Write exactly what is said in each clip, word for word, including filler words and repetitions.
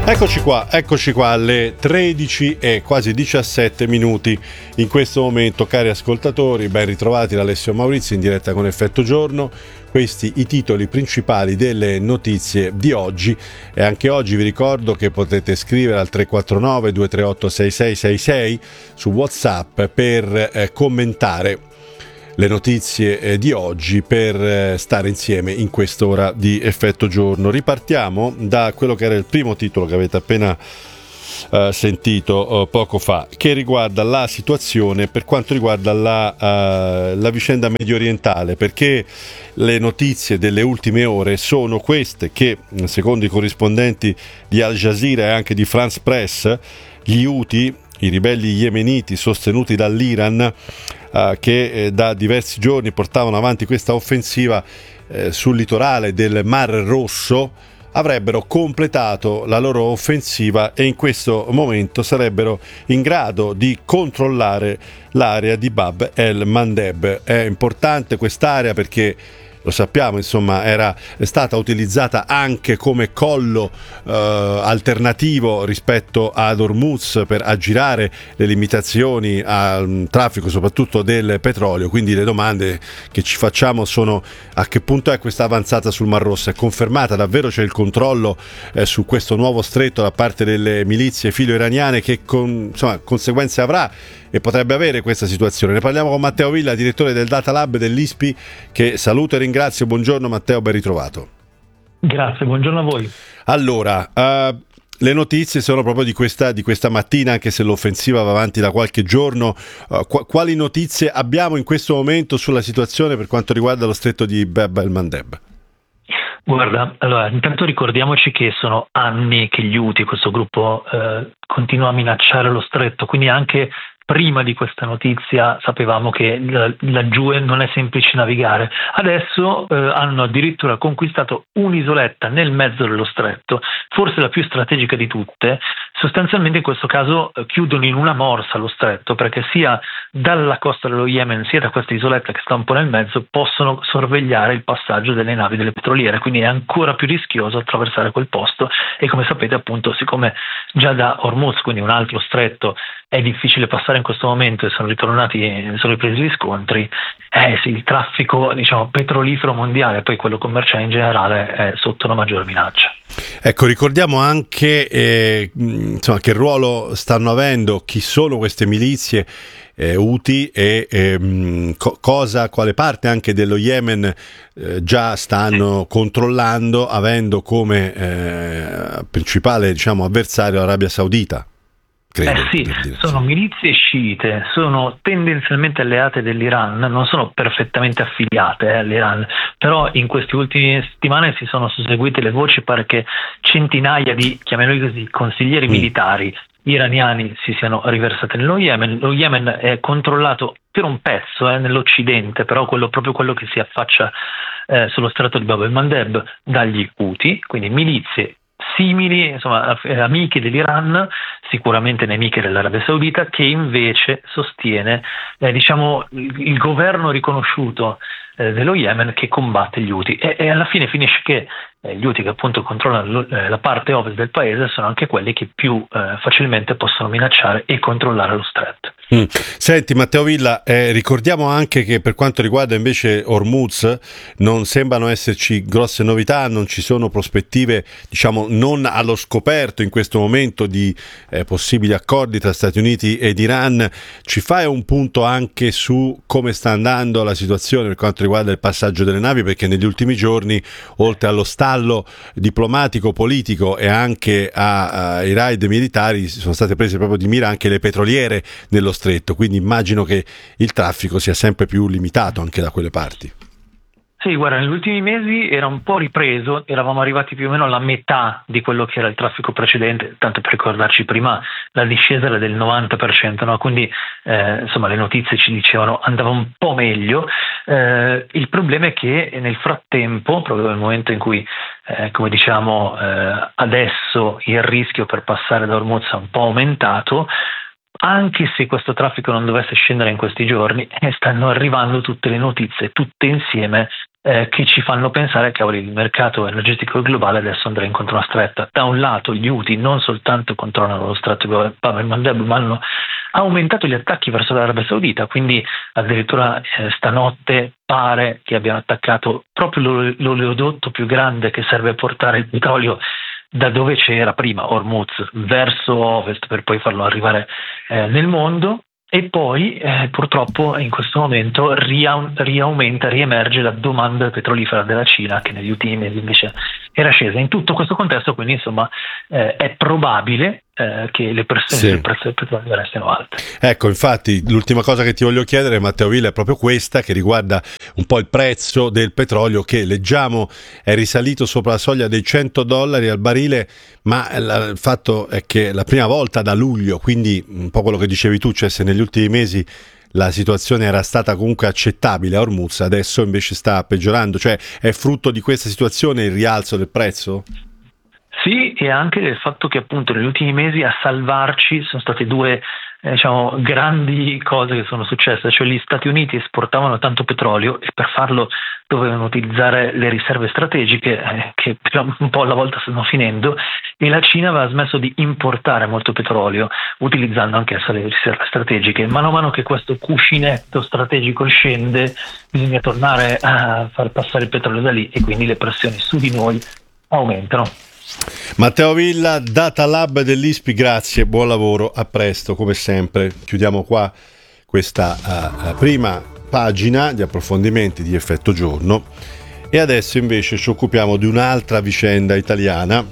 Eccoci qua, eccoci qua alle tredici e quasi diciassette minuti in questo momento, cari ascoltatori, ben ritrovati da Alessio Maurizio in diretta con Effetto Giorno. Questi i titoli principali delle notizie di oggi, e anche oggi vi ricordo che potete scrivere al tre quattro nove due tre otto sei sei sei sei su WhatsApp per eh, commentare le notizie eh, di oggi, per eh, stare insieme in quest'ora di Effetto Giorno. Ripartiamo da quello che era il primo titolo che avete appena eh, sentito eh, poco fa, che riguarda la situazione per quanto riguarda la, eh, la vicenda medio orientale, perché le notizie delle ultime ore sono queste, che secondo i corrispondenti di Al Jazeera e anche di France Press, gli Houthi, i ribelli yemeniti sostenuti dall'Iran, Uh, che eh, da diversi giorni portavano avanti questa offensiva eh, sul litorale del Mar Rosso, avrebbero completato la loro offensiva e in questo momento sarebbero in grado di controllare l'area di Bab el-Mandeb. È importante quest'area perché, lo sappiamo, insomma, era è stata utilizzata anche come collo eh, alternativo rispetto ad Hormuz per aggirare le limitazioni al traffico, soprattutto del petrolio. Quindi le domande che ci facciamo sono: a che punto è questa avanzata sul Mar Rosso? È confermata? Davvero c'è il controllo eh, su questo nuovo stretto da parte delle milizie filo-iraniane? Che con, insomma, conseguenze avrà e potrebbe avere questa situazione? Ne parliamo con Matteo Villa, direttore del Data Lab dell'I S P I, che saluto e ringrazio. Buongiorno Matteo, ben ritrovato. Grazie, buongiorno a voi. Allora, uh, le notizie sono proprio di questa, di questa mattina, anche se l'offensiva va avanti da qualche giorno. Uh, qu- quali notizie abbiamo in questo momento sulla situazione per quanto riguarda lo stretto di Bab el-Mandeb? Guarda, allora intanto ricordiamoci che sono anni che gli Houthi, questo gruppo, eh, continua a minacciare lo stretto, quindi anche prima di questa notizia sapevamo che laggiù non è semplice navigare. Adesso eh, hanno addirittura conquistato un'isoletta nel mezzo dello stretto, forse la più strategica di tutte. Sostanzialmente in questo caso eh, chiudono in una morsa lo stretto, perché sia dalla costa dello Yemen sia da questa isoletta che sta un po' nel mezzo possono sorvegliare il passaggio delle navi delle petroliere, quindi è ancora più rischioso attraversare quel posto. E come sapete, appunto, siccome già da Hormuz, quindi un altro stretto, è difficile passare in questo momento e sono ritornati, sono ripresi gli scontri, eh sì, il traffico, diciamo, petrolifero mondiale e poi quello commerciale in generale è sotto una maggiore minaccia. Ecco, ricordiamo anche eh, insomma, che ruolo stanno avendo, chi sono queste milizie eh, Houthi e eh, co- cosa, quale parte anche dello Yemen eh, già stanno sì. controllando, avendo come eh, principale, diciamo, avversario l'Arabia Saudita. Credo, eh sì, sono milizie sciite, sono tendenzialmente alleate dell'Iran, non sono perfettamente affiliate eh, all'Iran, però in queste ultime settimane si sono susseguite le voci, pare che centinaia di, chiamiamoli così, consiglieri mm. militari iraniani si siano riversati nello Yemen. Lo Yemen è controllato per un pezzo eh, nell'Occidente, però quello, proprio quello che si affaccia eh, sullo stretto di Bab el-Mandeb, dagli Houthi, quindi milizie simili, insomma, amiche dell'Iran, sicuramente nemiche dell'Arabia Saudita, che invece sostiene eh, diciamo il, il governo riconosciuto eh, dello Yemen, che combatte gli Houthi, e, e alla fine finisce che eh, gli Houthi, che appunto controllano eh, la parte ovest del paese, sono anche quelli che più eh, facilmente possono minacciare e controllare lo stretto. Mm. Senti Matteo Villa, eh, ricordiamo anche che per quanto riguarda invece Hormuz non sembrano esserci grosse novità, non ci sono prospettive, diciamo, non allo scoperto in questo momento di eh, possibili accordi tra Stati Uniti ed Iran. Ci fai un punto anche su come sta andando la situazione per quanto riguarda il passaggio delle navi, perché negli ultimi giorni, oltre allo stallo diplomatico, politico e anche a, ai raid militari, sono state prese proprio di mira anche le petroliere nello stretto, quindi immagino che il traffico sia sempre più limitato anche da quelle parti. Sì, guarda, negli ultimi mesi era un po' ripreso, eravamo arrivati più o meno alla metà di quello che era il traffico precedente, tanto per ricordarci, prima la discesa era del novanta per cento, no? Quindi eh, insomma le notizie ci dicevano andava un po' meglio. Eh, il problema è che nel frattempo, proprio nel momento in cui, eh, come diciamo, eh, adesso il rischio per passare da Hormuz è un po' aumentato, anche se questo traffico non dovesse scendere in questi giorni, eh, stanno arrivando tutte le notizie, tutte insieme, eh, che ci fanno pensare che il mercato energetico globale adesso andrà incontro a una stretta. Da un lato gli Houthi non soltanto controllano lo stretto di Bab el-Mandeb, ma hanno aumentato gli attacchi verso l'Arabia Saudita, quindi addirittura eh, stanotte pare che abbiano attaccato proprio l'oleodotto più grande che serve a portare il petrolio da dove c'era prima, Hormuz, verso ovest per poi farlo arrivare eh, nel mondo. E poi eh, purtroppo in questo momento ria- riaumenta, riemerge la domanda petrolifera della Cina, che negli ultimi mesi invece era scesa. In tutto questo contesto, quindi insomma, eh, è probabile eh, che le pressioni sì. sul prezzo del petrolio restino alte. Ecco, infatti l'ultima cosa che ti voglio chiedere, Matteo Villa, è proprio questa, che riguarda un po' il prezzo del petrolio, che leggiamo è risalito sopra la soglia dei cento dollari al barile, ma il fatto è che la prima volta da luglio, quindi un po' quello che dicevi tu, cioè se negli ultimi mesi la situazione era stata comunque accettabile a Hormuz, adesso invece sta peggiorando, cioè è frutto di questa situazione il rialzo del prezzo? Sì, e anche del fatto che appunto negli ultimi mesi a salvarci sono state due eh, diciamo, grandi cose che sono successe, cioè gli Stati Uniti esportavano tanto petrolio e per farlo dovevano utilizzare le riserve strategiche eh, che un po' alla volta stanno finendo, e la Cina aveva smesso di importare molto petrolio utilizzando anche le riserve strategiche. Mano a mano che questo cuscinetto strategico scende, bisogna tornare a far passare il petrolio da lì e quindi le pressioni su di noi aumentano. Matteo Villa, Data Lab dell'I S P I, grazie, buon lavoro, a presto come sempre. Chiudiamo qua questa uh, prima pagina di approfondimenti di Effetto Giorno e adesso invece ci occupiamo di un'altra vicenda italiana,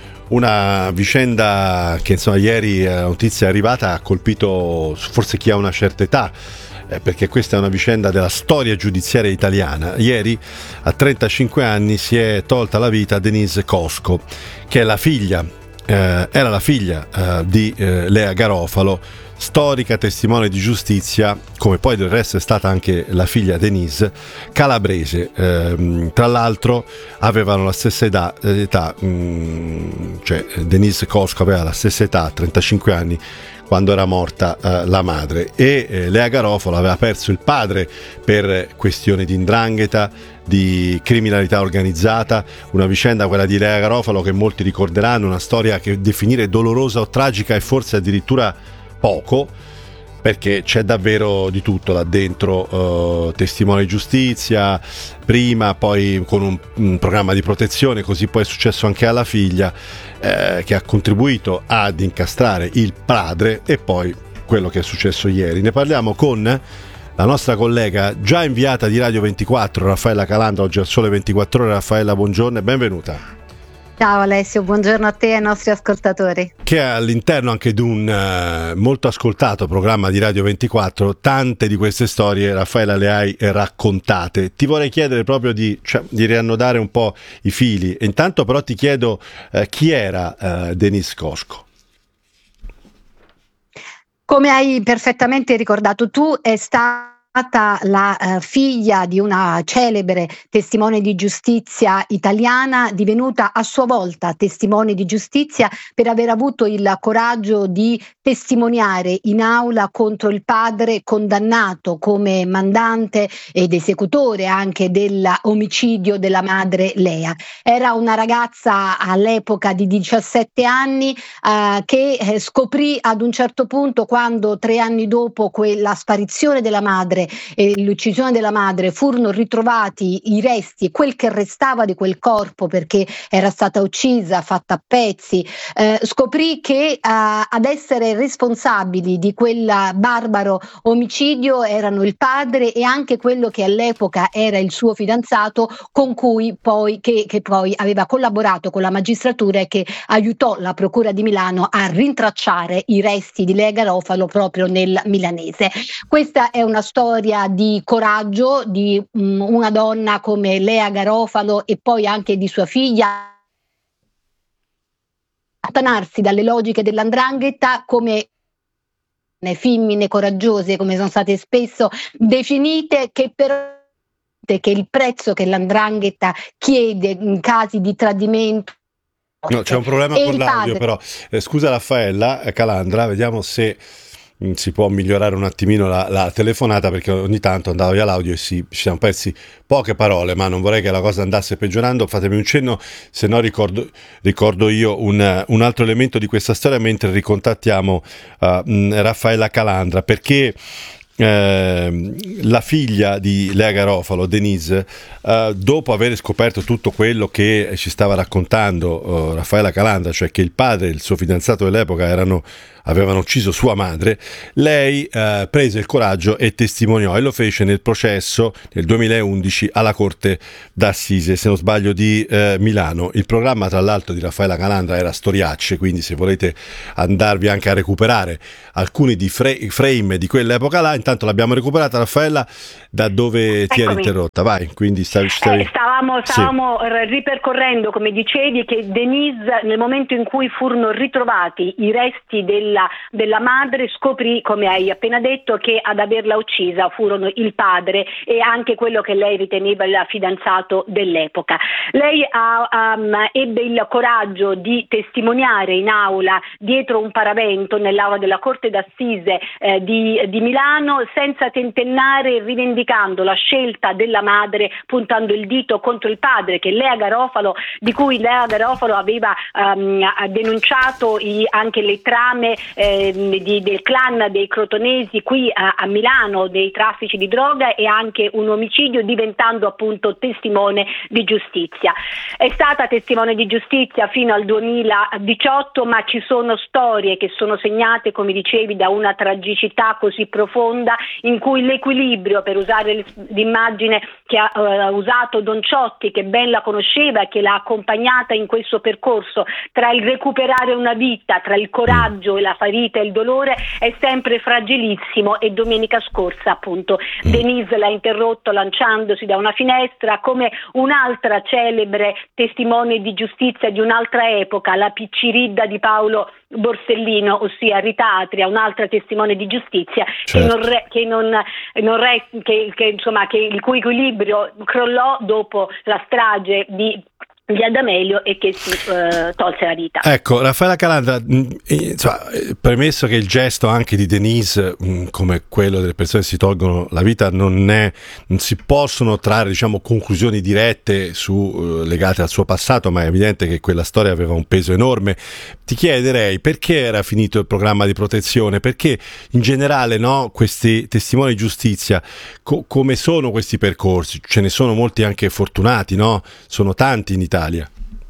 una vicenda che insomma ieri la notizia è arrivata, ha colpito forse chi ha una certa età, eh, perché questa è una vicenda della storia giudiziaria italiana. Ieri a trentacinque anni si è tolta la vita Denise Cosco, che è la figlia, eh, era la figlia eh, di eh, Lea Garofalo, storica testimone di giustizia, come poi del resto è stata anche la figlia Denise, calabrese. Eh, tra l'altro avevano la stessa età, età mh, cioè Denise Cosco aveva la stessa età, trentacinque anni, quando era morta eh, la madre, e eh, Lea Garofalo aveva perso il padre per questioni di 'ndrangheta, di criminalità organizzata, una vicenda, quella di Lea Garofalo, che molti ricorderanno, una storia che definire dolorosa o tragica è forse addirittura poco, perché c'è davvero di tutto là dentro, eh, testimone di giustizia prima, poi con un, un programma di protezione, così poi è successo anche alla figlia, eh, che ha contribuito ad incastrare il padre, e poi quello che è successo ieri. Ne parliamo con la nostra collega già inviata di Radio ventiquattro, Raffaella Calandra, oggi al Sole ventiquattro Ore. Raffaella, buongiorno e benvenuta. Ciao Alessio, buongiorno a te e ai nostri ascoltatori. Che all'interno anche di un uh, molto ascoltato programma di Radio ventiquattro, tante di queste storie, Raffaella, le hai raccontate. Ti vorrei chiedere proprio di, cioè, di riannodare un po' i fili. Intanto però ti chiedo uh, chi era uh, Denise Cosco. Come hai perfettamente ricordato tu, è stata la uh, figlia di una celebre testimone di giustizia italiana, divenuta a sua volta testimone di giustizia per aver avuto il coraggio di testimoniare in aula contro il padre condannato come mandante ed esecutore anche dell'omicidio della madre Lea. Era una ragazza all'epoca di diciassette anni uh, che eh, scoprì ad un certo punto, quando tre anni dopo quella sparizione della madre e l'uccisione della madre furono ritrovati i resti e quel che restava di quel corpo, perché era stata uccisa, fatta a pezzi, eh, scoprì che eh, ad essere responsabili di quel barbaro omicidio erano il padre e anche quello che all'epoca era il suo fidanzato, con cui poi che, che poi aveva collaborato con la magistratura e che aiutò la Procura di Milano a rintracciare i resti di Lea Garofalo proprio nel milanese. Questa è una storia di coraggio di um, una donna come Lea Garofalo e poi anche di sua figlia, allontanarsi dalle logiche dell'andrangheta come femmine coraggiose, come sono state spesso definite, che però che il prezzo che l'andrangheta chiede in casi di tradimento. No, c'è un problema con l'audio, padre. Però eh, scusa Raffaella Calandra, vediamo se mh, si può migliorare un attimino la, la telefonata, perché ogni tanto andava via l'audio e si, ci siamo persi poche parole, ma non vorrei che la cosa andasse peggiorando. Fatemi un cenno, se no ricordo, ricordo io un, un altro elemento di questa storia mentre ricontattiamo uh, mh, Raffaella Calandra, perché Eh, la figlia di Lea Garofalo, Denise, eh, dopo aver scoperto tutto quello che ci stava raccontando eh, Raffaella Calandra, cioè che il padre e il suo fidanzato dell'epoca erano, avevano ucciso sua madre, lei eh, prese il coraggio e testimoniò, e lo fece nel processo nel duemilaundici alla Corte d'Assise, se non sbaglio, di eh, Milano. Il programma, tra l'altro, di Raffaella Calandra era Storiacce, quindi se volete andarvi anche a recuperare alcuni di fra- frame di quell'epoca là. Intanto l'abbiamo recuperata, Raffaella, da dove ti eri interrotta? Vai, quindi stavi, stavi... Eh, stavamo, stavamo sì. ripercorrendo, come dicevi, che Denise, nel momento in cui furono ritrovati i resti della, della madre, scoprì, come hai appena detto, che ad averla uccisa furono il padre e anche quello che lei riteneva il fidanzato dell'epoca. Lei ha, um, ebbe il coraggio di testimoniare in aula dietro un paravento nell'aula della Corte d'Assise eh, di, di Milano, senza tentennare, rivendicando la scelta della madre, puntando il dito contro il padre, che Lea Garofalo, di cui Lea Garofalo aveva um, denunciato i, anche le trame eh, di, del clan dei crotonesi qui a, a Milano, dei traffici di droga e anche un omicidio, diventando appunto testimone di giustizia. È stata testimone di giustizia fino al duemiladiciotto, ma ci sono storie che sono segnate, come dicevi, da una tragicità così profonda, in cui l'equilibrio, per usare l'immagine che ha uh, usato Don Ciotti, che ben la conosceva e che l'ha accompagnata in questo percorso, tra il recuperare una vita, tra il coraggio e la ferita e il dolore, è sempre fragilissimo. E domenica scorsa appunto Denise l'ha interrotto lanciandosi da una finestra, come un'altra celebre testimone di giustizia di un'altra epoca, la Picciridda di Paolo Borsellino, ossia Rita Atria, un'altra testimone di giustizia, certo. che non re, che non, non re, che, che insomma che il cui equilibrio crollò dopo la strage di via D'Amelio e che si eh, tolse la vita. Ecco, Raffaella Calandra, insomma, premesso che il gesto anche di Denise, come quello delle persone che si tolgono la vita, non è, non si possono trarre, diciamo, conclusioni dirette su legate al suo passato, ma è evidente che quella storia aveva un peso enorme. Ti chiederei perché era finito il programma di protezione, perché in generale, no, questi testimoni di giustizia, co- come sono questi percorsi? Ce ne sono molti anche fortunati, no? Sono tanti in Italia. Italia.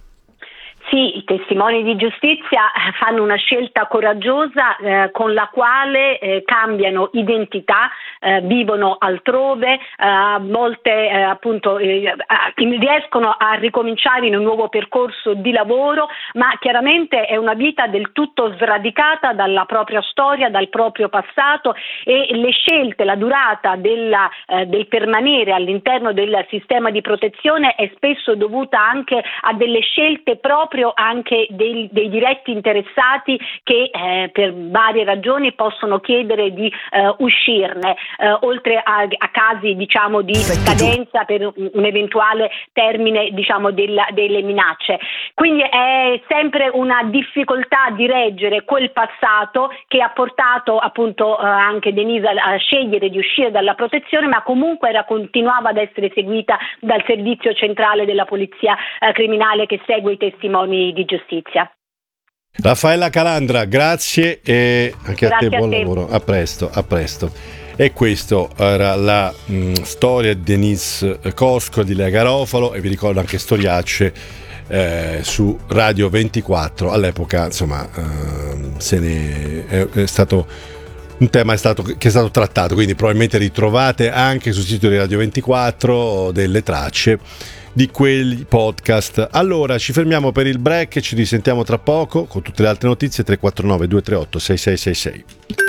Sì, i testimoni di giustizia fanno una scelta coraggiosa eh, con la quale eh, cambiano identità, eh, vivono altrove, eh, a volte eh, appunto eh, riescono a ricominciare in un nuovo percorso di lavoro, ma chiaramente è una vita del tutto sradicata dalla propria storia, dal proprio passato, e le scelte, la durata della, eh, del permanere all'interno del sistema di protezione è spesso dovuta anche a delle scelte proprio anche dei, dei diretti interessati che eh, per varie ragioni possono chiedere di eh, uscirne, eh, oltre a, a casi, diciamo, di scadenza per un, un eventuale termine, diciamo, della, delle minacce. Quindi è sempre una difficoltà di reggere quel passato che ha portato appunto eh, anche Denise a, a scegliere di uscire dalla protezione, ma comunque era, continuava ad essere seguita dal servizio centrale della polizia eh, criminale che segue i testimoni di giustizia. Raffaella Calandra, grazie e anche grazie a te buon a te. lavoro. A presto, a presto. E questa era la mh, storia di Denise Cosco, di Lea Garofalo, e vi ricordo anche Storiacce eh, su Radio ventiquattro. All'epoca, insomma, eh, se ne è, è stato un tema è stato, che è stato trattato, quindi probabilmente ritrovate anche sul sito di Radio ventiquattro delle tracce di quei podcast. Allora ci fermiamo per il break e ci risentiamo tra poco con tutte le altre notizie. Tre quattro nove due tre otto sei sei sei sei.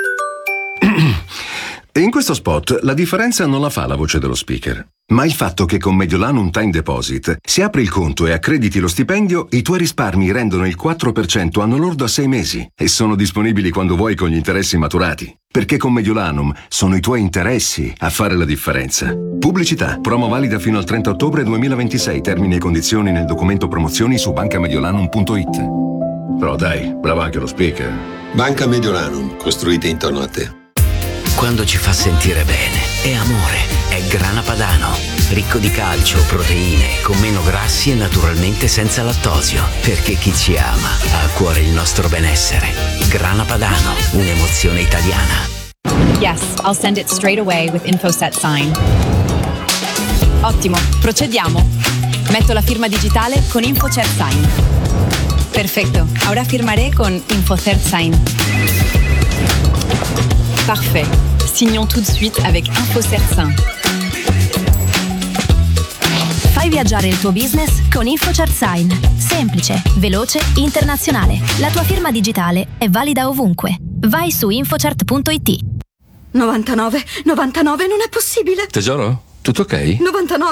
In questo spot la differenza non la fa la voce dello speaker, ma il fatto che con Mediolanum Time Deposit, se apri il conto e accrediti lo stipendio, i tuoi risparmi rendono il quattro per cento anno lordo a sei mesi e sono disponibili quando vuoi con gli interessi maturati. Perché con Mediolanum sono i tuoi interessi a fare la differenza. Pubblicità. Promo valida fino al trenta ottobre duemilaventisei. Termini e condizioni nel documento promozioni su banca mediolanum punto it. Però dai, bravo anche lo speaker. Banca Mediolanum, costruite intorno a te. Quando ci fa sentire bene, è amore, è Grana Padano. Ricco di calcio, proteine, con meno grassi e naturalmente senza lattosio. Perché chi ci ama ha a cuore il nostro benessere. Grana Padano, un'emozione italiana. Yes, I'll send it straight away with InfoSet Sign. Ottimo, procediamo. Metto la firma digitale con InfoCert Sign. Perfecto, ahora firmaré con InfoCert Sign. Parfait. Signons tout de suite avec InfoCert Sign. Fai viaggiare il tuo business con InfoCert Sign. Semplice, veloce, internazionale. La tua firma digitale è valida ovunque. Vai su infocert punto it. novantanove, novantanove, non è possibile. Tesoro, tutto ok? novantanove